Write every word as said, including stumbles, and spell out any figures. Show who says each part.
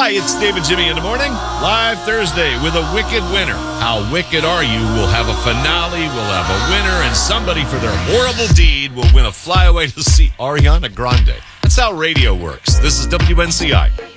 Speaker 1: Hi, it's David Jimmy in the morning. Live Thursday with a wicked winner. How wicked are you? We'll have a finale, we'll have a winner, and somebody for their horrible deed will win a flyaway to see Ariana Grande. That's how radio works. This is W N C I.